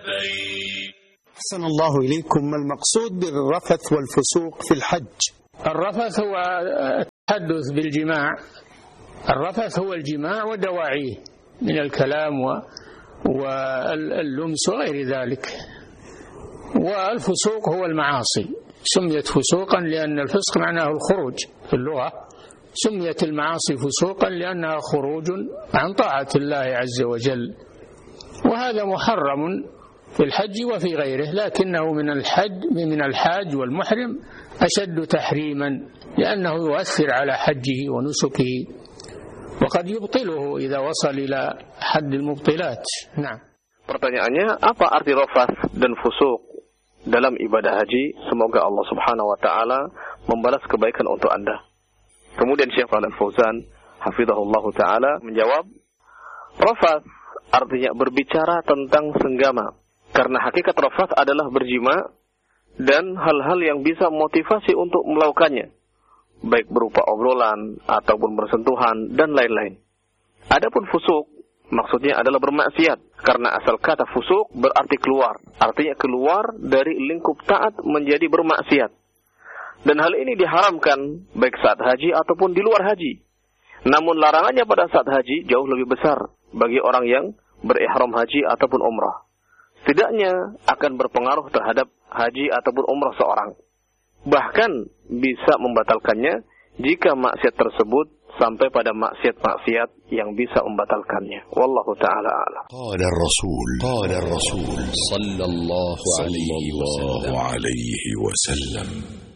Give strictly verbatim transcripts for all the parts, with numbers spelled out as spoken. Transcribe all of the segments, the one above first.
أحسن الله إليكم. ما المقصود بالرفث والفسوق في الحج؟ الرفث هو التحدث بالجماع. الرفث هو الجماع ودواعيه من الكلام واللمس وغير ذلك. والفسوق هو المعاصي، سميت فسوقا لأن الفسق معناه الخروج في اللغة، سميت المعاصي فسوقا لأنها خروج عن طاعة الله عز وجل، وهذا محرم في الحج وفي غيره، لكنه من الحج من الحاج والمحرم أشد تحريما لأنه يؤثر على حجه ونسكه وقد يبطله إذا وصل إلى حد المبطلات. نعم. Pertanyaannya, apa arti rafas dan fusuk dalam ibadah haji? Semoga Allah Subhanahu wa taala membalas kebaikan untuk Anda. Kemudian Syekh Shalih Fauzan hafizahullah taala menjawab, rafas artinya berbicara tentang senggama. Karena hakikat rafas adalah berjima dan hal-hal yang bisa motivasi untuk melakukannya, baik berupa obrolan ataupun bersentuhan dan lain-lain. Adapun fusuk maksudnya adalah bermaksiat, karena asal kata fusuk berarti keluar, artinya keluar dari lingkup taat menjadi bermaksiat. Dan hal ini diharamkan baik saat haji ataupun di luar haji. Namun larangannya pada saat haji jauh lebih besar bagi orang yang berihram haji ataupun umrah. Setidaknya akan berpengaruh terhadap haji ataupun umrah seorang. Bahkan bisa membatalkannya jika maksiat tersebut sampai pada maksiat-maksiat yang bisa membatalkannya. Wallahu ta'ala a'lam. Qala ar-rasul qala ar-rasul sallallahu alaihi wasallam.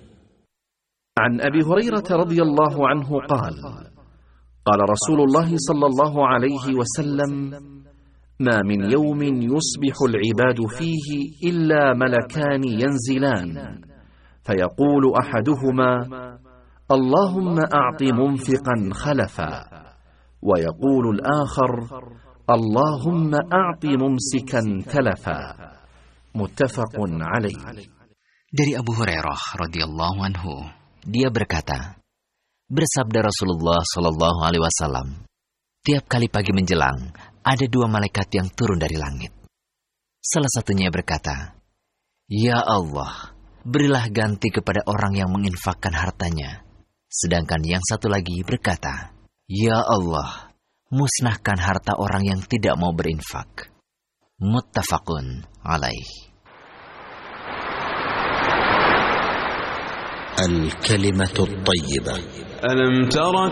عن أبي هريرة رضي الله عنه قال قال رسول الله صلى الله عليه وسلم ما من يوم يصبح العباد فيه إلا ملكان ينزلان فيقول أحدهما اللهم أعط منفقا خلفا ويقول الآخر اللهم أعط ممسكا تلفا متفق عليه. Dari Abu Hurairah radhiyallahu anhu, dia berkata, bersabda Rasulullah sallallahu alaihi wasallam, tiap kali pagi menjelang ada dua malaikat yang turun dari langit. Salah satunya berkata, ya Allah, berilah ganti kepada orang yang menginfakkan hartanya. Sedangkan yang satu lagi berkata, ya Allah, musnahkan harta orang yang tidak mau berinfak. Muttafaqun alaih. الكلمة الطيبة. ألم تر